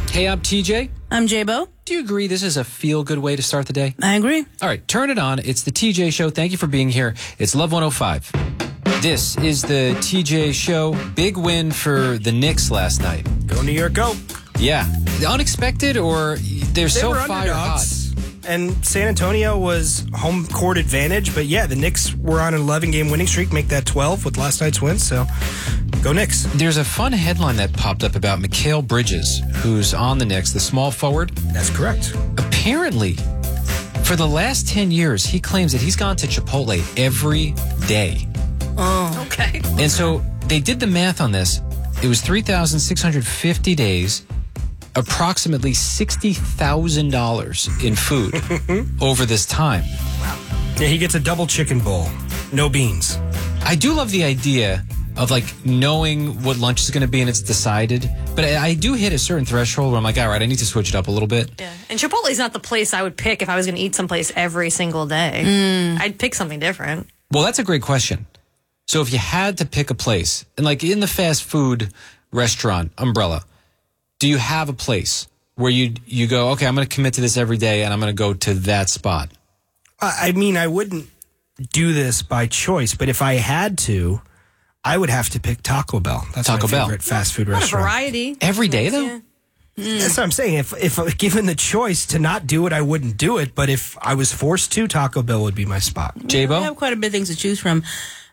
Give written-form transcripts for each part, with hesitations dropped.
Hey, I'm TJ. I'm J-Bo. Do you agree this is a feel-good way to start the day? I agree. All right, turn it on. It's the TJ Show. Thank you for being here. It's Love 105. This is the TJ Show. Big win for the Knicks last night. Go New York, go. Yeah. Unexpected, or they're so were fire hot? underdogs. And San Antonio was home court advantage. But yeah, the Knicks were on an 11-game winning streak, make that 12 with last night's win. So go Knicks. There's a fun headline that popped up about Mikal Bridges, who's on the Knicks, the small forward. That's correct. Apparently, for the last 10 years, he claims that he's gone to Chipotle every day. Oh. Okay. And so they did the math on this. It was 3,650 days, approximately $60,000 in food over this time. Yeah, he gets a double chicken bowl. No beans. I do love the idea of like knowing what lunch is going to be and it's decided. But I do hit a certain threshold where I'm like, all right, I need to switch it up a little bit. Yeah. And Chipotle's not the place I would pick if I was going to eat someplace every single day. I'd pick something different. Well, that's a great question. So if you had to pick a place, and like in the fast food restaurant umbrella, do you have a place where you go, okay, I'm going to commit to this every day and I'm going to go to that spot? I mean, I wouldn't do this by choice, but if I had to, I would have to pick Taco Bell. That's Taco my Bell. favorite fast food What a restaurant. variety. Every day, though? Yeah. That's what I'm saying. If given the choice to not do it, I wouldn't do it. But if I was forced to, Taco Bell would be my spot. J-Bo? I have quite a bit of things to choose from.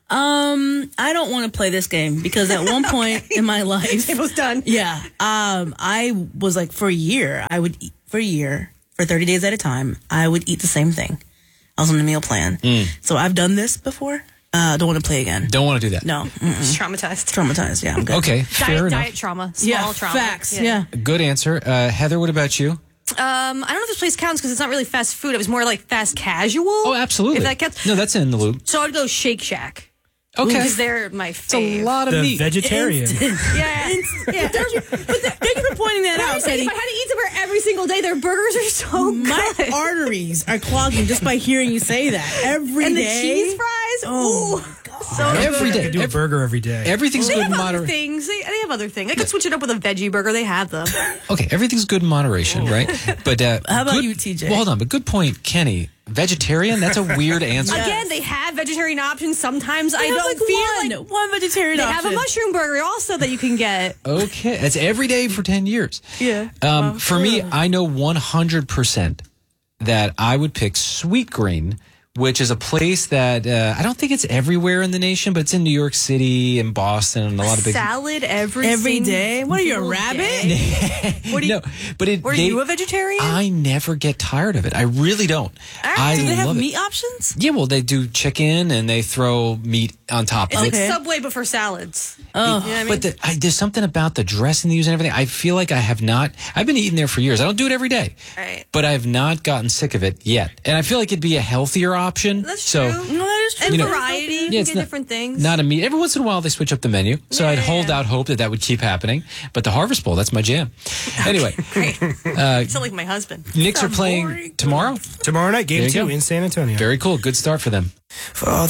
I don't want to play this game because at one point in my life, It was done. yeah, I was like for a year, I would eat for 30 days at a time. I would eat the same thing. I was on a meal plan. So I've done this before. Don't want to play again. Don't want to do that. No. Just traumatized. Traumatized. Yeah, I'm good. Okay, fair enough. Diet trauma. Small trauma. Facts. Yeah. Good answer. Heather, what about you? I don't know if this place counts because it's not really fast food. It was more like fast casual. Oh, absolutely. If that counts. No, that's in the loop. So I'd go Shake Shack. Okay. Because they're my It's a fave. lot of The meat. vegetarian. Yeah. Thank you for pointing that out, If Teddy. I had to eat somewhere every single day, their burgers are so My good. arteries are clogging just by hearing you say that every day. And the cheese fries. Oh, Ooh. my God. So Every I day. could do a burger every day. Everything's They good have in other moderation. things. They have other things. I could switch it up with a veggie burger. They have them. Okay, everything's good in moderation, right? But How about good- you, TJ? Well, hold on, but good point, Kenny. Vegetarian? That's a weird answer. Again, they have vegetarian options. Sometimes I They have, don't like, feel like one vegetarian they option. have a mushroom burger also that you can get. Okay, that's every day for 10 years. Yeah. For me, I know 100% that I would pick Sweetgreen, which is a place that I don't think it's everywhere in the nation, but it's in New York City and Boston and a lot of big. Salad every day. What are you, a single rabbit? day. What do you? No, but Were you a vegetarian? I never get tired of it. I really don't. I Do they have love meat it. options? Yeah, well, they do chicken and they throw meat on top It's of like it. Subway, but for salads. Oh, You know what I mean? But there's something about the dressing they use and everything. I feel like I have not. I've been eating there for years. I don't do it every day, Right. but I have not gotten sick of it yet. And I feel like it'd be a healthier option. That's so, true. No, that is true. And you know- variety. You Yeah, can it's get not- different things. Not a meat. Every once in a while, they switch up the menu. So I'd hold out hope that would keep happening. But the Harvest Bowl, that's my jam. Anyway, Great. Sound like my husband. Knicks are playing tomorrow. Tomorrow night, There game you 2 go. in San Antonio. Very cool. Good start for them. For all